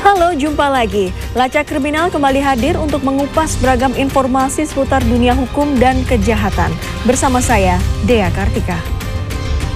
Halo, jumpa lagi. Lacak Kriminal kembali hadir untuk mengupas beragam informasi seputar dunia hukum dan kejahatan. Bersama saya, Dea Kartika.